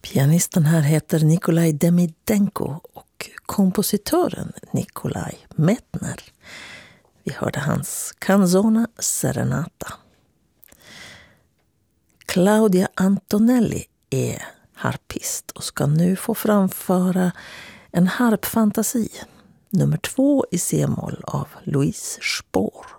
Pianisten här heter Nikolaj Demidenko och kompositören Nikolaj Medtner. Vi hörde hans Canzona Serenata. Claudia Antonelli är harpist och ska nu få framföra en harpfantasi, nummer 2 i C-moll av Louise Spohr.